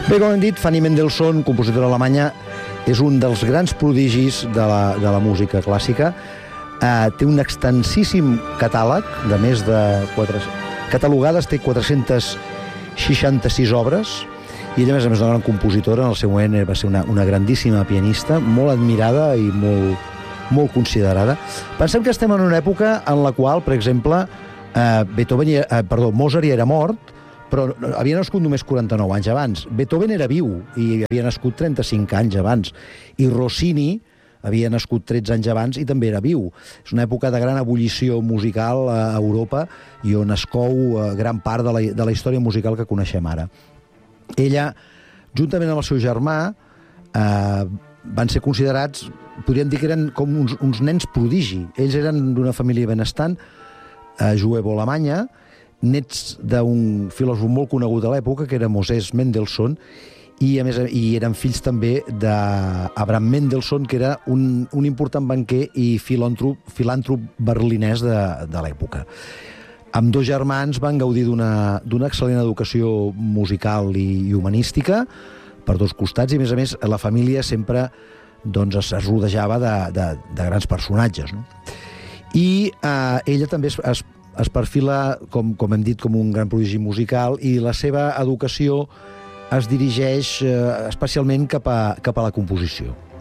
Bé, com hem dit, Fanny Mendelssohn, compositora alemanya, és un dels grans prodigis de la música clàssica. Té un extensíssim catàleg de més de 400... Catalogades té 466 obres, i ella, a més, una gran compositora. En el seu moment va ser una grandíssima pianista, molt admirada i molt considerada. Pensem que estem en una època en la qual, per exemple, Mozart ja era mort, però havia nascut només 49 anys abans. Beethoven era viu i havia nascut 35 anys abans. I Rossini havia nascut 13 anys abans i també era viu. És una època de gran ebullició musical a Europa i on es cou gran part de la història musical que coneixem ara. Ella, juntament amb el seu germà, van ser considerats, podríem dir que eren com uns nens prodigi. Ells eren d'una família benestant, juevo-alemanya, nets d'un filòsof molt conegut a l'època, que era Moses Mendelssohn, i a més eren fills també d'Abraham Mendelssohn, que era un important banquer i filàntrop berlinès de l'època. Ambdós germans van gaudir d'una excel·lent educació musical i humanística per dos costats, i a més la família sempre es rodejava de grans personatges, no? I ella també es perfila, com hem dit, com un gran prodigi musical, i la seva educació es dirigeix especialment cap a la composició.